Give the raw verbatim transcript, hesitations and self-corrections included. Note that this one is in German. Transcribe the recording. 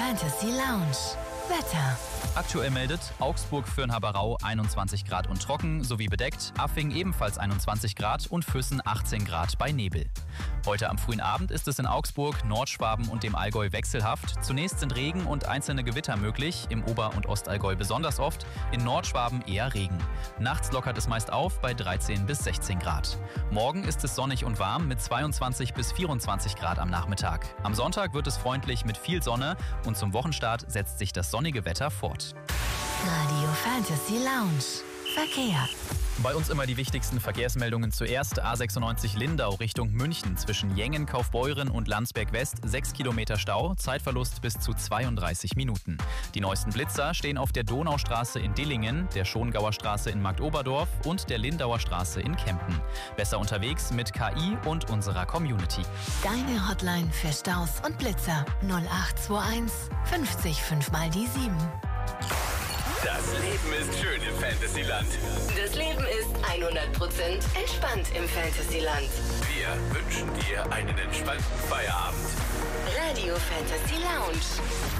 Fantasy Lounge. Wetter. Aktuell meldet Augsburg, Fürnhaberau einundzwanzig Grad und trocken sowie bedeckt, Affing ebenfalls einundzwanzig Grad und Füssen achtzehn Grad bei Nebel. Heute am frühen Abend ist es in Augsburg, Nordschwaben und dem Allgäu wechselhaft. Zunächst sind Regen und einzelne Gewitter möglich, im Ober- und Ostallgäu besonders oft, in Nordschwaben eher Regen. Nachts lockert es meist auf bei dreizehn bis sechzehn Grad. Morgen ist es sonnig und warm mit zweiundzwanzig bis vierundzwanzig Grad am Nachmittag. Am Sonntag wird es freundlich mit viel Sonne und zum Wochenstart setzt sich das sonnige Wetter fort. Radio Fantasy Lounge. Verkehr. Bei uns immer die wichtigsten Verkehrsmeldungen zuerst. A sechsundneunzig Lindau Richtung München zwischen Jengen, Kaufbeuren und Landsberg West. sechs Kilometer Stau, Zeitverlust bis zu zweiunddreißig Minuten. Die neuesten Blitzer stehen auf der Donaustraße in Dillingen, der Schongauer Straße in Marktoberdorf und der Lindauer Straße in Kempen. Besser unterwegs mit K I und unserer Community. Deine Hotline für Staus und Blitzer null acht zwei eins fünfzig fünf mal die sieben. Das Leben ist schön im Fantasyland. Das Leben ist hundert Prozent entspannt im Fantasyland. Wir wünschen dir einen entspannten Feierabend. Radio Fantasy Lounge.